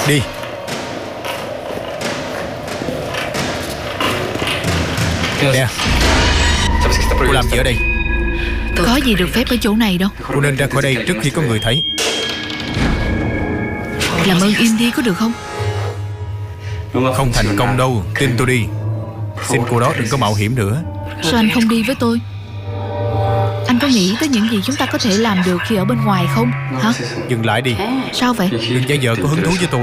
Đi. Nè, cô làm gì ở đây? Có gì được phép ở chỗ này đâu. Cô nên ra khỏi đây trước khi có người thấy. Làm ơn im đi có được không? Không thành công đâu, tin tôi đi. Xin cô đó đừng có mạo hiểm nữa. Sao anh không đi với tôi? Anh có nghĩ tới những gì chúng ta có thể làm được khi ở bên ngoài không? Hả? Dừng lại đi. Sao vậy? Đừng giả vờ có hứng thú với tôi.